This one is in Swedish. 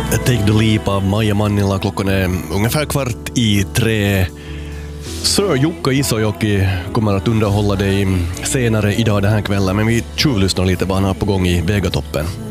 Take the Leap av Maija Mannila. Klockan är ungefär 2:15. Sir Jukka Isojoki kommer att underhålla dig senare idag den här kvällen, men vi tjuvlyssnar lite vad han har på gång i Vegatoppen.